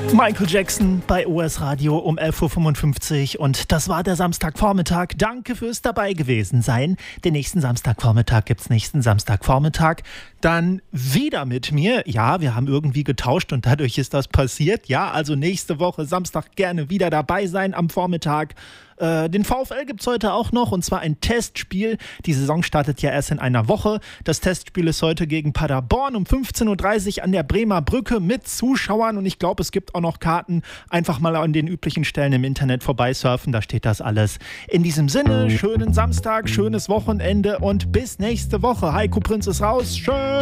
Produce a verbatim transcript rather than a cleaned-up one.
Michael Jackson bei O S Radio um elf Uhr fünfundfünfzig und das war der Samstagvormittag. Danke fürs dabei gewesen sein. Den nächsten Samstagvormittag gibt's nächsten Samstagvormittag dann wieder mit mir. Ja, wir haben irgendwie getauscht und dadurch ist das passiert. Ja, also nächste Woche Samstag gerne wieder dabei sein am Vormittag. Äh, den VfL gibt's heute auch noch und zwar ein Testspiel. Die Saison startet ja erst in einer Woche. Das Testspiel ist heute gegen Paderborn um fünfzehn Uhr dreißig an der Bremer Brücke mit Zuschauern und ich glaube, es gibt auch noch Karten. Einfach mal an den üblichen Stellen im Internet vorbeisurfen, da steht das alles. In diesem Sinne, schönen Samstag, schönes Wochenende und bis nächste Woche. Heiko Prinz ist raus. Schön.